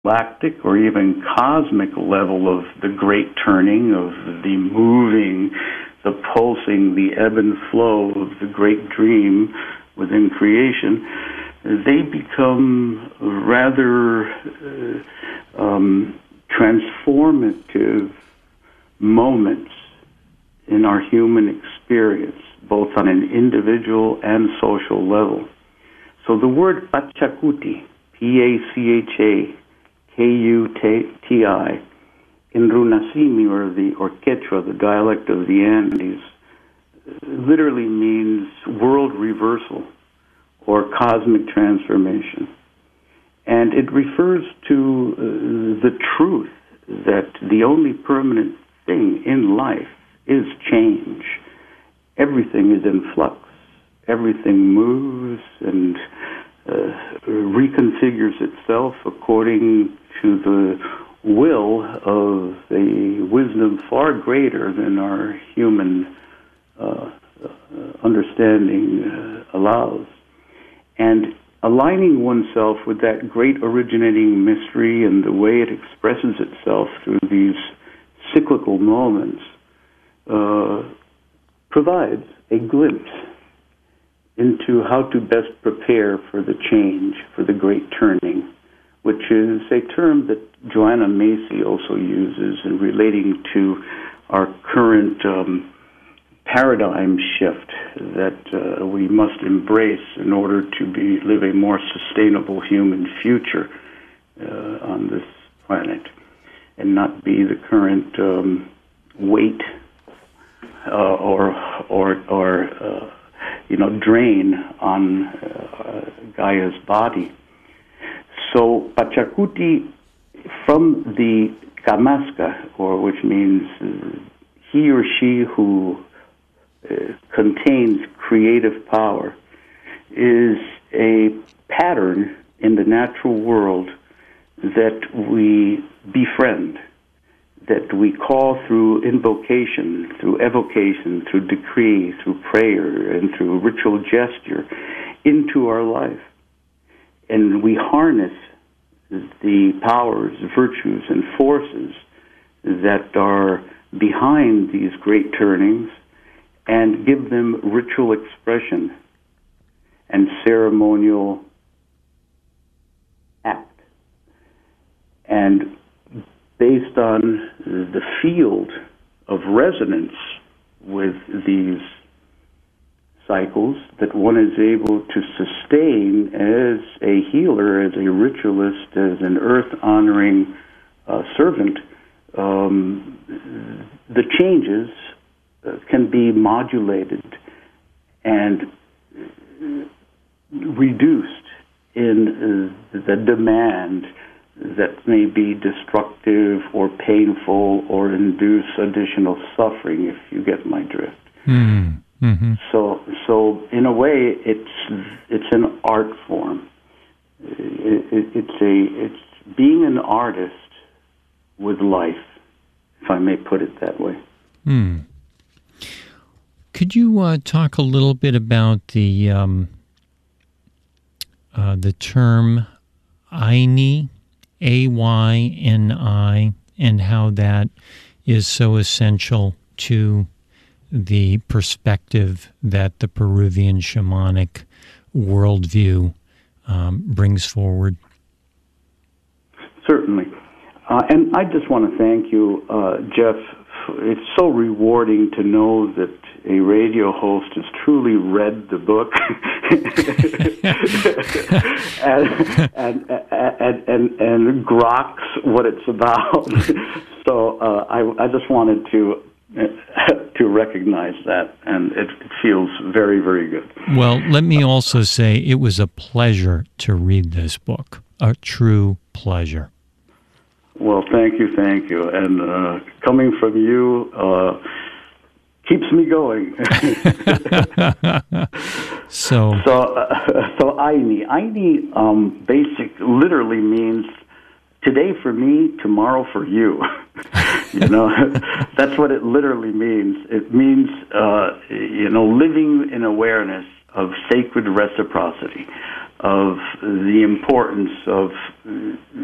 galactic or even cosmic level of the great turning, of the moving, the pulsing, the ebb and flow of the great dream within creation, they become rather transformative moments in our human experience, both on an individual and social level. So the word Pachacuti, Pachakuti, in Runasimi, or Quechua, the dialect of the Andes, literally means world reversal or cosmic transformation. And it refers to the truth that the only permanent thing in life is change. Everything is in flux. Everything moves and reconfigures itself according to the will of a wisdom far greater than our human understanding allows. And aligning oneself with that great originating mystery and the way it expresses itself through these cyclical moments provides a glimpse into how to best prepare for the change, for the great turning, which is a term that Joanna Macy also uses in relating to our current paradigm shift that we must embrace in order to live a more sustainable human future on this planet, and not be the current weight or drain on Gaia's body. So Pachacuti, from the Kamasca, which means he or she who contains creative power, is a pattern in the natural world that we befriend, that we call through invocation, through evocation, through decree, through prayer, and through ritual gesture into our life. And we harness the powers, virtues, and forces that are behind these great turnings and give them ritual expression and ceremonial act. And based on the field of resonance with these cycles that one is able to sustain as a healer, as a ritualist, as an earth-honoring servant, the changes can be modulated and reduced in the demand that may be destructive or painful or induce additional suffering, if you get my drift. Mm-hmm. So in a way, it's an art form. It's being an artist with life, if I may put it that way. Could you talk a little bit about the term Ayni, Ayni, and how that is so essential to the perspective that the Peruvian shamanic worldview brings forward? Certainly. And I just want to thank you, Jeff. It's so rewarding to know that a radio host has truly read the book and groks what it's about. So I just wanted to recognize that, and it feels very, very good. Well, let me also say it was a pleasure to read this book, a true pleasure. Well, thank you. And coming from you keeps me going. So Ayni literally means today for me, tomorrow for you. That's what it literally means. It means living in awareness of sacred reciprocity, of the importance of